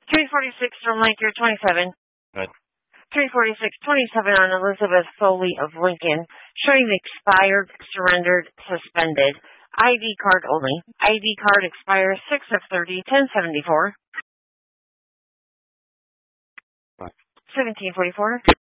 346 from Lake Year 27. Good. 346-27 on Elizabeth Foley of Lincoln, showing expired, surrendered, suspended. ID card only. ID card expires 6 of 30, 1074. 1744.